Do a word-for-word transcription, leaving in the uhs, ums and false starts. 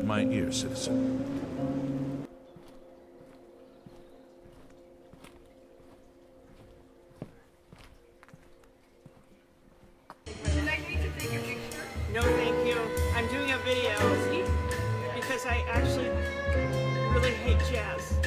of my ear, citizen. Would you like me to take a picture? No, thank you. I'm doing a video because I actually really hate jazz.